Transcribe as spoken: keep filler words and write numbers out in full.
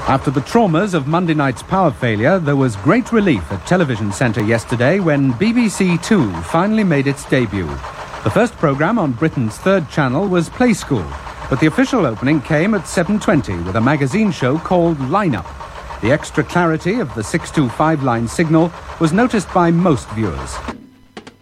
After the traumas of Monday night's power failure, there was great relief at Television Centre yesterday when B B C Two finally made its debut. The first programme on Britain's third channel was Play School, but the official opening came at seven twenty with a magazine show called Line Up. The extra clarity of the six two five line signal was noticed by most viewers.